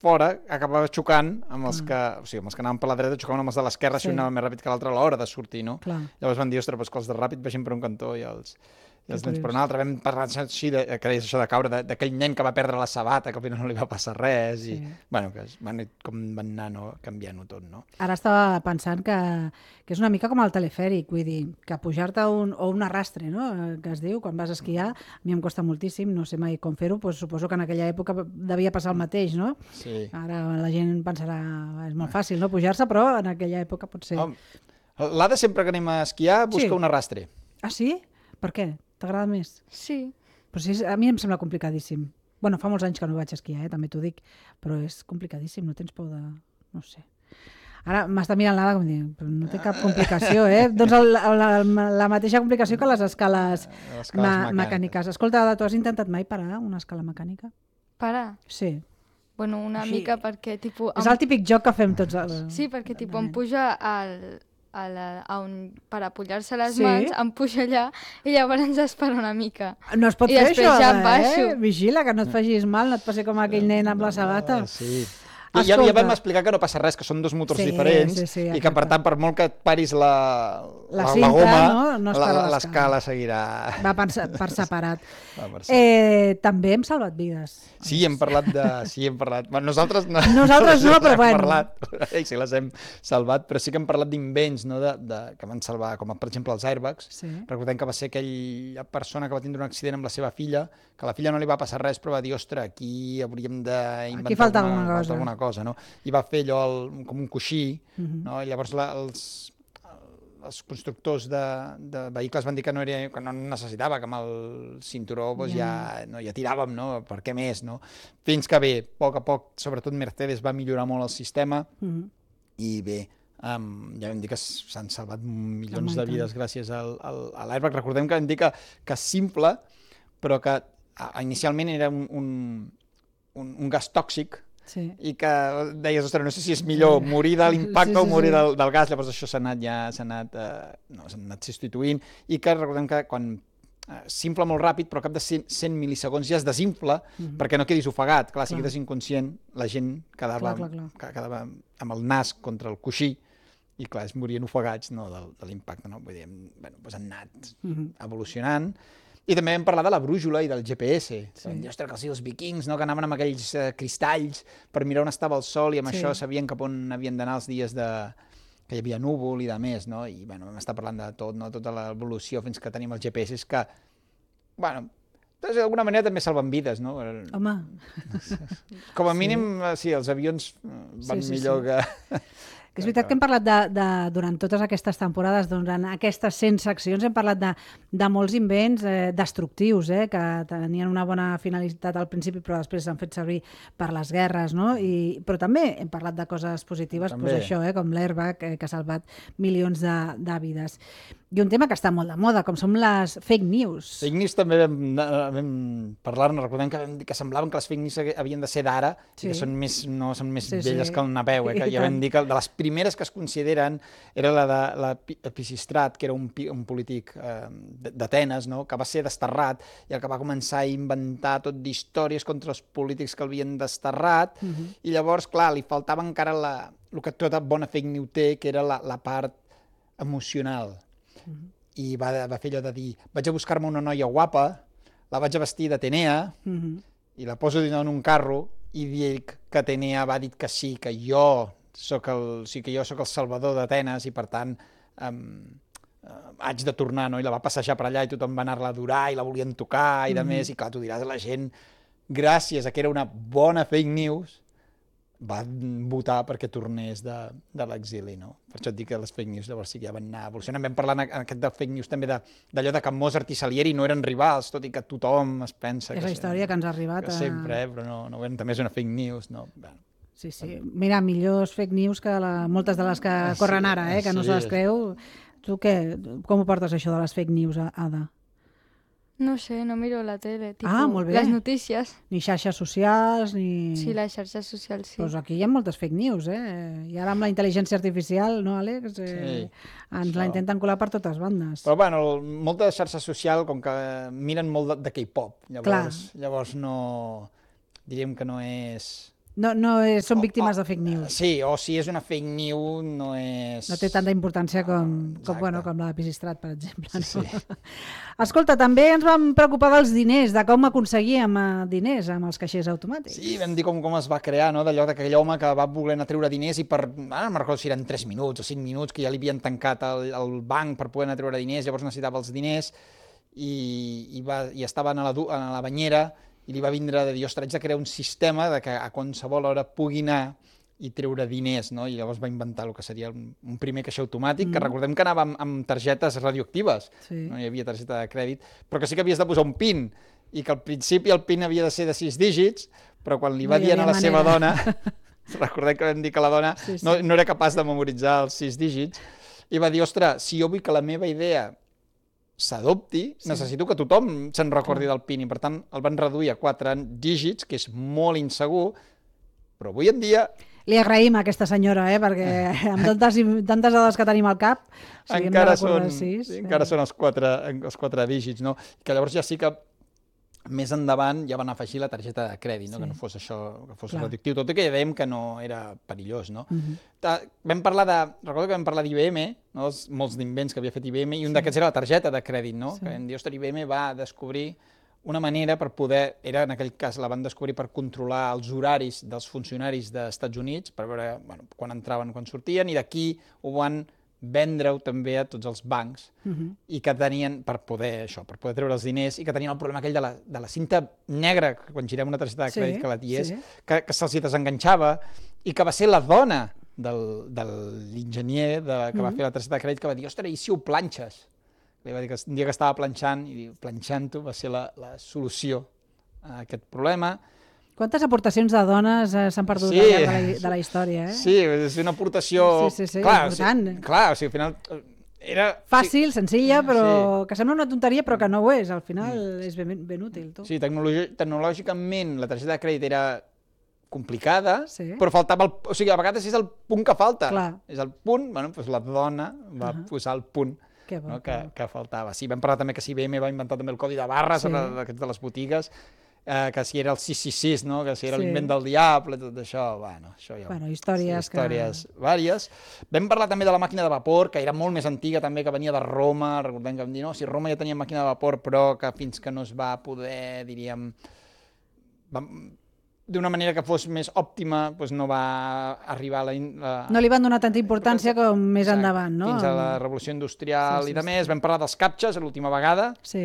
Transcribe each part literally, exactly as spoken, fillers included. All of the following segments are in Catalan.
fora acabava xocant amb els que, o sigui, amb els que anaven per la dreta, xocaven amb els de l'esquerra si un anava més ràpid que l'altre a l'hora de sortir, no? Llavors van dir, ostres, doncs que els de ràpid vagin per un cantó i els... i els nens per un altre. Vam parlar així, de, que deies això de caure, d'aquell nen que va perdre la sabata, que al final no li va passar res, i bueno, que van, com van anar no, canviant-ho tot, no? Ara estava pensant que, que és una mica com el telefèric, vull dir, que pujar-te un, o un arrastre, no?, que es diu, quan vas a esquiar, a mi em costa moltíssim, no sé mai com fer-ho, doncs suposo que en aquella època devia passar el mateix, no? Sí. Ara la gent pensarà, és molt fàcil, no?, pujar-se, però en aquella època pot ser... L'Ada, sempre que anem a esquiar, busca sí. un arrastre. Ah, sí? Per què? T'agrada més? Sí. Però sí, a mi em sembla complicadíssim. Bueno, fa molts anys que no vaig esquiar, eh? També t'ho dic, però és complicadíssim, no tens por de... no sé. Ara m'està mirant l'Ada com dient, però no té cap complicació, eh? Doncs el, la, la mateixa complicació que les escales, les escales ma mecàniques. mecàniques. Escolta, Ada, tu has intentat mai parar una escala mecànica? Parar? Sí. Bueno, una Així... mica perquè... Tipus, és el típic joc que fem tots. El... Sí, perquè tipus, em puja al... A, la, a un, per apoyar-se les sí. mans, em puja allà i llavors ens espera una mica. No es pot I fer això, ja eh? Vigila, que no et facis mal, no et passi com aquell nen amb la sabata. Sí. I ja, ja vam explicar que no passa res, que són dos motors sí, diferents sí, sí, i que per tant, per molt que et paris la, la, la, cinta, la goma, no? No l'escala seguirà... Va per, per separat. Va per separat. Eh, també hem salvat vides. Sí, hem parlat de... Sí, hem parlat... Bueno, nosaltres no, nosaltres no, però bueno. Parlat, sí, les hem salvat, però sí que hem parlat d'invents, no? de, de, que van salvar, com per exemple els airbags. Sí. Recordem que va ser aquella persona que va tindre un accident amb la seva filla, que a la filla no li va passar res, però va dir, ostres, aquí hauríem d'inventar alguna, cosa. alguna cosa, no? I va fer allò el, com un coixí, uh -huh. no? I llavors la, els, els constructors de, de vehicles van dir que no, era, que no necessitava, que amb el cinturó doncs, yeah. ja, no, ja tiràvem, no? Per què més, no? Fins que bé, a poc a poc, sobretot Mercedes va millorar molt el sistema uh -huh. i bé, Um, ja vam dir que s'han salvat milions de vides gràcies al, al, a l'airbag. Recordem que vam dir que, que és simple, però que a, inicialment era un, un, un, un gas tòxic sí. i que deies, ostres, no sé si és millor morir de l'impacte sí, sí, sí, o morir sí. del, del gas, llavors això s'ha anat ja s'ha anat, eh, no, s'ha anat substituint i que recordem que quan eh, s'infla molt ràpid, però a cap de cent, cent mil·lisegons ja es desinfla mm -hmm. perquè no quedis ofegat. Clar, clar. Si quedes inconscient, la gent quedava, clar, clar, clar. quedava amb el nas contra el coixí i clar, es morien ofegats no, de, de l'impacte, no? Vull dir, bueno, doncs han anat mm-hmm. evolucionant. I també vam parlar de la brújula i del G P S. Sí. Vam dir, ostres, que els, els vikings, no? Que anaven amb aquells eh, cristalls per mirar on estava el sol i amb sí. això sabien cap on havien d'anar els dies de... que hi havia núvol i de més, no? I bueno, vam estar parlant de tot, no? Tota l'evolució fins que tenim els G P S que, bueno, d'alguna manera també salven vides, no? Home. Com a mínim, sí, sí els avions van sí, sí, millor sí. que... Que és veritat que hem parlat de, de, durant totes aquestes temporades, durant aquestes cent seccions, hem parlat de, de molts invents eh, destructius, eh, que tenien una bona finalitat al principi, però després s'han fet servir per les guerres, no? I, però també hem parlat de coses positives, doncs això, eh, com l'airbag, eh, que ha salvat milions de, de vides. I un tema que està molt de moda, com són les fake news. Fake news també vam, vam parlar-ne, recordem que, vam dir que semblaven que les fake news havien de ser d'ara, sí. i que són més, no són més sí, velles sí. que el Napeu, eh, que ja vam dir que de les primeres que es consideren era la de la Pisistrat, que era un, un polític eh, d'Atenes, no? Que va ser desterrat i el que va començar a inventar tot d'històries contra els polítics que l'havien desterrat uh -huh. i llavors, clar, li faltava encara la, el que tota bona fake news té, que era la, la part emocional. Uh -huh. I va, va fer allò de dir, vaig a buscar-me una noia guapa, la vaig a vestir d'Atenea uh -huh. i la poso en un carro i dic que Atenea va dir que sí, que jo soc el, sí que jo sóc el salvador d'Atenes i per tant um, uh, haig de tornar, no? I la va passejar per allà i tothom va anar-la a adorar i la volien tocar i de mm -hmm. més, i clar, tu diràs, la gent, gràcies a que era una bona fake news, va votar perquè tornés de, de l'exili, no? Per això et dic que les fake news llavors sí que ja van anar evolucionant. Vam parlar en aquest de fake news també d'allò de, de que Mozart i Salieri no eren rivals, tot i que tothom es pensa... És que la història que ens ha arribat. Que a... sempre, eh? Però no, no eren, també és una fake news, no? Bueno. Sí, sí. Mira, millors fake news que la, moltes de les que corren ara, eh? Que no sí. se les creu. Tu què? Com ho portes, això de les fake news, Ada? No sé, no miro la tele. Tipo, ah, molt bé. Les notícies. Ni xarxes socials, ni... Sí, les xarxes socials, sí. Doncs aquí hi ha moltes fake news, eh? I ara amb la intel·ligència artificial, no, Àlex? Eh, sí, ens això. La intenten colar per totes bandes. Però, bueno, molta de xarxa social, com que miren molt de, de K-pop. Llavors, llavors no... diríem que no és... No, no és, són víctimes de fake news. Sí, o si és una fake news no és... No té tanta importància com, com, bueno, com la de Pisistrat, per exemple. No? Sí. Escolta, també ens vam preocupar dels diners, de com aconseguíem diners amb els caixers automàtics. Sí, vam dir com, com es va crear, no? D'allò d'aquell home que va voler anar a treure diners i per... Ara no me'n recordo si eren tres minuts o cinc minuts, que ja li havien tancat el, el banc per poder anar a treure diners, llavors necessitava els diners i, i, va, i estava a la, a la banyera i li va vindre de dir, ostres, haig de crear un sistema de que a qualsevol hora pugui anar i treure diners, no? I llavors va inventar el que seria un, un primer caixer automàtic, mm. que recordem que anava amb, amb targetes radioactives, sí. No hi havia targeta de crèdit, però que sí que havies de posar un PIN, i que al principi el PIN havia de ser de sis dígits, però quan li va no dir a la manera. seva dona, recordem que vam dir que la dona sí, sí. No, no era capaç de memoritzar els sis dígits, i va dir, ostres, si jo vull que la meva idea s'adopti, sí. necessito que tothom se'n recordi del PIN, i per tant el van reduir a quatre dígits, que és molt insegur, però avui en dia... Li agraïm a aquesta senyora, eh, perquè amb tantes, tantes dades que tenim al cap, si encara, són, sis, sí, encara eh. són els quatre, els quatre dígits, no? Que llavors ja sí que més endavant ja van afegir la targeta de crèdit, no? Sí. Que no fos això, que fos radioactiu, tot i que ja dèiem que no era perillós, no? Uh-huh. Vam parlar de, recordo que vam parlar d'I B M, no? Els, molts d'invents que havia fet I B M, i un sí. d'aquests era la targeta de crèdit, no? Sí. Que vam dir, ostres, I B M va descobrir una manera per poder, era en aquell cas la van descobrir per controlar els horaris dels funcionaris dels Estats Units, per veure bueno, quan entraven, quan sortien, i d'aquí ho van vendre-ho també a tots els bancs, uh-huh. i que tenien, per poder això, per poder treure els diners, i que tenien el problema aquell de la, de la cinta negra, que quan girem una targeta de crèdit sí, que la ties, sí. que, que se'ls desenganxava, i que va ser la dona del, de l'enginyer de, que uh-huh. va fer la targeta de crèdit que va dir, ostres, i si ho planxes? Li va dir que un dia que estava planxant, i diu, planxant-ho va ser la, la solució a aquest problema. Quantes aportacions de dones eh, s'han perdut sí. al llarg de la, de la història, eh? Sí, és una aportació... Sí, sí, sí, clar, important. O sigui, clar, o sigui, al final... Era... Fàcil, senzilla, però sí. que sembla una tonteria, però que no ho és. Al final mm. és ben, ben útil. Tu. Sí, tecnològicament la targeta de crèdit era complicada, sí. però faltava el... O sigui, a vegades és el punt que falta. Clar. És el punt, bueno, doncs la dona va uh-huh. posar el punt que, bo, no, que, que faltava. Sí, vam parlar també que si I B M va inventar també el codi de barres sí. de les botigues, eh, que si era el sis sis sis, no? Que si era sí. l'invent del diable, tot això, bueno, això ja... Bueno, històries, sí, històries que... vàries. Vam parlar també de la màquina de vapor, que era molt més antiga també, que venia de Roma, recordem que vam dir, no, si Roma ja tenia màquina de vapor, però que fins que no es va poder, diríem... Vam... d'una manera que fos més òptima, doncs no va arribar a la... la... No li van donar tanta importància com més Exacte. endavant, no? Fins a la revolució industrial sí, sí, i de més. Sí. Vam parlar dels captxes l'última vegada. Sí.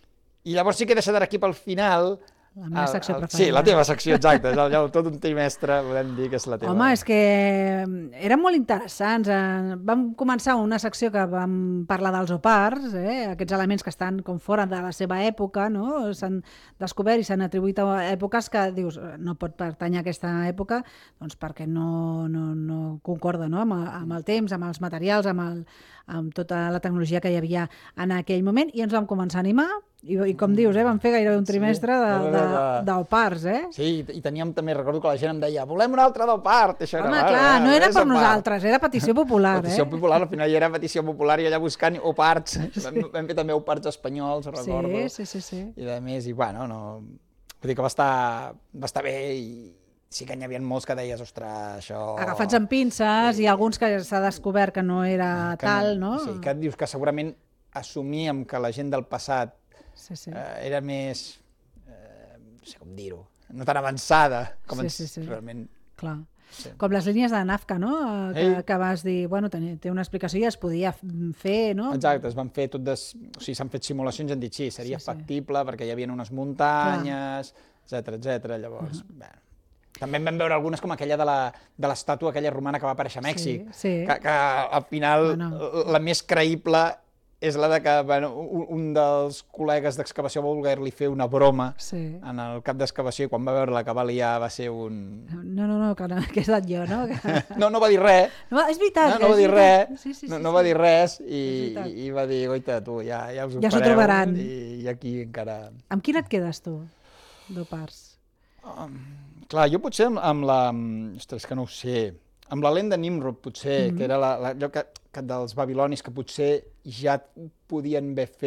I llavors sí que he deixat aquí pel final... La meva secció el, el, preferida. Sí, la teva secció, exacte. És el, tot un trimestre, podem dir que és la teva. Home, és que eren molt interessants. Vam començar una secció que vam parlar dels opars, eh? Aquests elements que estan com fora de la seva època, no? S'han descobert i s'han atribuït a èpoques que dius, no pot pertànyer a aquesta època, doncs perquè no, no, no concorda, no? Amb, el, amb el temps, amb els materials, amb, el, amb tota la tecnologia que hi havia en aquell moment, i ens vam començar a animar. I, i com dius, eh, vam fer gairebé un trimestre sí, d'opars, eh? Sí, i teníem també, recordo que la gent em deia volem un altre d'opart. Home, era, clar, no era per nosaltres, era petició popular, petició eh? Petició popular, al final ja era petició popular i allà buscant oparts. Vam, vam fer també oparts espanyols, recordo. Sí, sí, sí, sí. I a més, i bueno, no... Vull dir que va estar, va estar bé i sí que n'hi havia molts que deies, ostres, això... Agafats amb pinces sí. I alguns que s'ha descobert que no era que tal, no? no? Sí, que dius que segurament assumíem que la gent del passat Sí, sí. Eh, era més, eh, no sé com dir-ho, no tan avançada com sí, ens, sí, sí. realment. Clar. Sí. Com les línies de Nafca, no? Que, Ei. que vas dir, bueno, té, té una explicació i es podia fer, no? Exacte, es van fer tot des... o sigui, s'han fet simulacions i han dit sí, seria sí, factible sí. perquè hi havia unes muntanyes, etcètera, etcètera. Llavors, uh-huh. bé. També en vam veure algunes com aquella de l'estàtua aquella romana que va aparèixer a Mèxic, sí, sí. Que, que al final bueno. la més creïble és la de que bueno, un dels col·legues d'excavació va voler-li fer una broma sí. en el cap d'excavació i quan va veure-la que va liar va ser un... No, no, no, que, no, que he estat jo, no? Que... No, no va dir res. No, és veritat. No, no va dir res, sí, sí, sí, no, no sí. va dir res i, i, i va dir, oita, tu, ja, ja us ho ja fareu. Ja s'ho trobaran. I, I aquí encara... Amb quin et quedes tu, d'opars? Um, clar, jo potser amb, amb la... Ostres, que no ho sé... Amb la lent de Nimrod, potser, mm-hmm. que era la, la, allò que, que dels babilonis que potser ja podien haver fet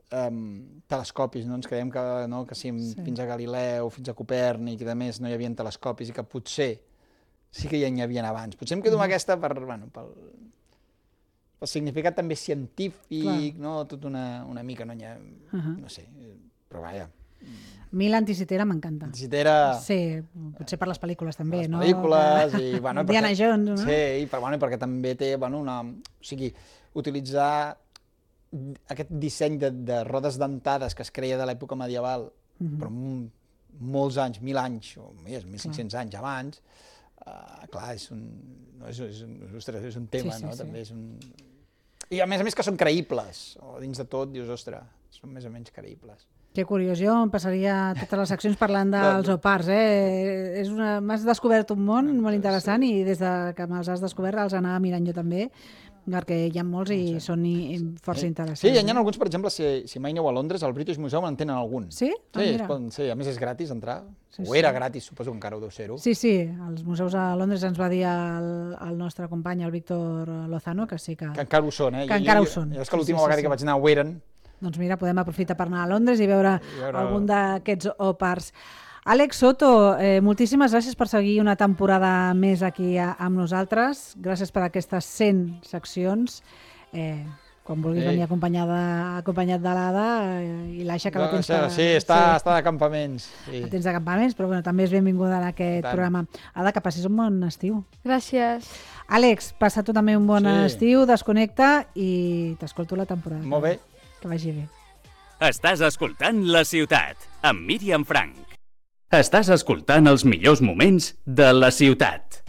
um, telescopis, no? Ens creiem que, no? que si sí. fins a Galileu, fins a Copèrnic i de més no hi havia telescopis i que potser sí que ja n'hi havia abans. Potser em quedo amb mm. aquesta per, bueno, pel, pel significat també científic, no? Tot una, una mica, no hi ha... Uh -huh. No sé, però vaja... Milan Anticitera m'encanta. Anticitera... Sí, potser per les pel·lícules també, les no? pel·lícules i... Bueno, Diana perquè, Jones, no? Sí, i per, bueno, perquè també té, bueno, una... O sigui, utilitzar aquest disseny de, de rodes dentades que es creia de l'època medieval, uh-huh. però molts anys, mil anys, o més, mil cinc-cents anys abans, uh, clar, és un... No, és, és, un ostres, és un tema, sí, sí, no? Sí. També és un... I a més a més que són creïbles, o dins de tot dius, ostres, són més o menys creïbles. Que curiós, jo em passaria totes les seccions parlant dels opars, eh? És una... M'has descobert un món molt interessant i des de que me'ls has descobert els anava mirant jo també, perquè hi ha molts i sí. són i, i força sí. interessants. Sí, hi ha alguns, per exemple, si, si mai aneu a Londres, al British Museum en tenen algun. Sí? Sí, ah, poden, sí, a més és gratis entrar, sí, o sí. era gratis, suposo que encara ho deu ser-ho. Sí, sí, als museus a Londres ens va dir el, el nostre company, el Víctor Lozano, que sí que... Que encara ho són, eh? Que jo, encara jo, ho són. Jo és que l'última sí, sí, vegada sí, que sí. vaig anar ho eren. Doncs mira, podem aprofitar per anar a Londres i veure, I veure... algun d'aquests opars. Àlex Soto, eh, moltíssimes gràcies per seguir una temporada més aquí a, amb nosaltres. Gràcies per aquestes cent seccions. Eh, quan vulguis sí. venir acompanyada, acompanyat de l'Ada eh, i l'Aixa, que no, la tens... Que, sí, està, sí. està de campaments. Sí. La tens de campaments, però bueno, també és benvinguda en aquest programa. Ada, que passis un bon estiu. Gràcies. Àlex, passa tu també un bon sí. estiu, desconnecta i t'escolto la temporada. Molt bé. Que vagi bé. Estàs escoltant La Ciutat, amb Míriam Frank. Estàs escoltant els millors moments de La Ciutat.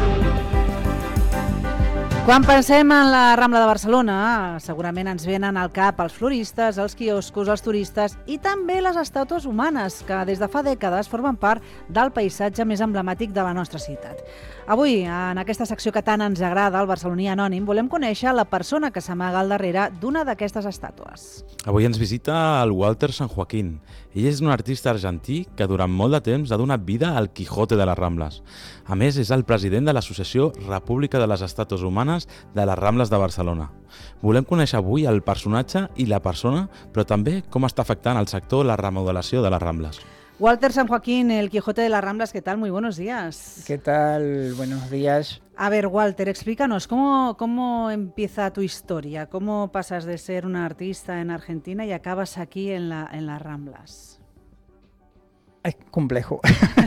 Quan pensem en la Rambla de Barcelona, segurament ens venen al cap els floristes, els quioscos, els turistes i també les estàtues humanes, que des de fa dècades formen part del paisatge més emblemàtic de la nostra ciutat. Avui, en aquesta secció que tant ens agrada, el barceloní anònim, volem conèixer la persona que s'amaga al darrere d'una d'aquestes estàtues. Avui ens visita el Walter San Joaquín. Ell és un artista argentí que durant molt de temps ha donat vida al Quijote de les Rambles. A més, és el president de l'Associació República de les Estàtues Humanes de les Rambles de Barcelona. Volem conèixer avui el personatge i la persona, però també com està afectant al sector la remodelació de les Rambles. Walter San Joaquín, el Quijote de las Ramblas, ¿qué tal? Muy buenos días. ¿Qué tal? Buenos días. A ver, Walter, explícanos, ¿cómo, cómo empieza tu historia? ¿Cómo pasas de ser una artista en Argentina y acabas aquí en, la, en las Ramblas? Es complejo.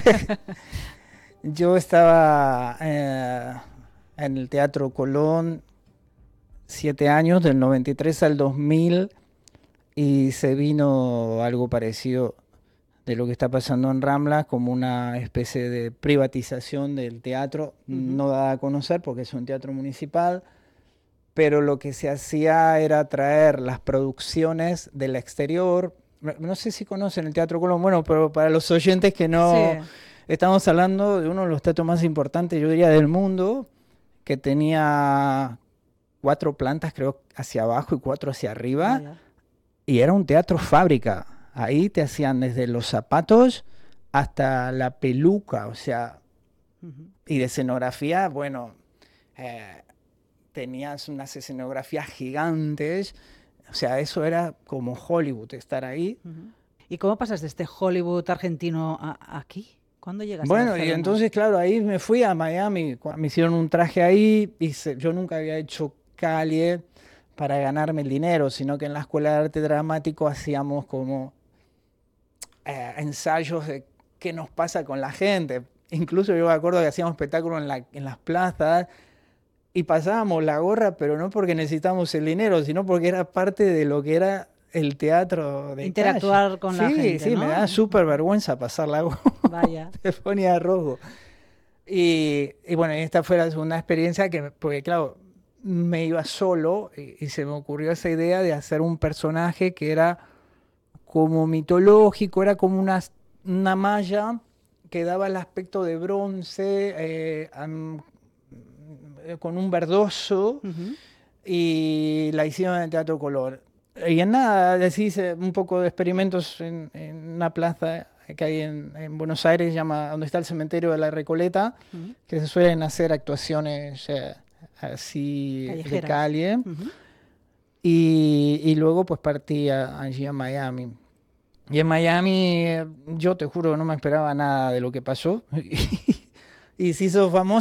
Yo estaba eh, en el Teatro Colón siete años, del noventa y tres al dos mil, y se vino algo parecido de lo que está pasando en Ramblas, como una especie de privatización del teatro, uh-huh. no dada a conocer porque es un teatro municipal, pero lo que se hacía era traer las producciones del exterior. No sé si conocen el Teatro Colón, bueno, pero para los oyentes que no... Sí. Estamos hablando de uno de los teatros más importantes, yo diría, del mundo, que tenía cuatro plantas, creo, hacia abajo y cuatro hacia arriba, oh, yeah. y era un teatro fábrica. Ahí te hacían desde los zapatos hasta la peluca, o sea, uh-huh. y de escenografía, bueno, eh, tenías unas escenografías gigantes, o sea, eso era como Hollywood, estar ahí. Uh-huh. ¿Y cómo pasas de este Hollywood argentino a aquí? ¿Cuándo llegas bueno, a Barcelona? Y entonces, claro, ahí me fui a Miami, me hicieron un traje ahí, y se, yo nunca había hecho calle para ganarme el dinero, sino que en la Escuela de Arte Dramático hacíamos como... Eh, ensayos de qué nos pasa con la gente. Incluso yo me acuerdo que hacíamos espectáculos en, la, en las plazas y pasábamos la gorra, pero no porque necesitábamos el dinero, sino porque era parte de lo que era el teatro de interactuar calle. con sí, la gente, Sí, sí, ¿no? me da súper vergüenza pasar la gorra. Vaya. Te ponía rojo. Y, y bueno, esta fue la segunda experiencia, que porque claro, me iba solo y, y se me ocurrió esa idea de hacer un personaje que era como mitológico, era como una, una malla que daba el aspecto de bronce, eh, um, con un verdoso, uh-huh. y la hicieron en el Teatro Colón. Y en nada, decís un poco de experimentos en, en una plaza que hay en, en Buenos Aires, llama, donde está el cementerio de la Recoleta, uh-huh. que se suelen hacer actuaciones eh, así callejeras. De calle. Uh-huh. Y, y luego pues partí a, allí a Miami. Y en Miami, yo te juro, no me esperaba nada de lo que pasó. Y se hizo famoso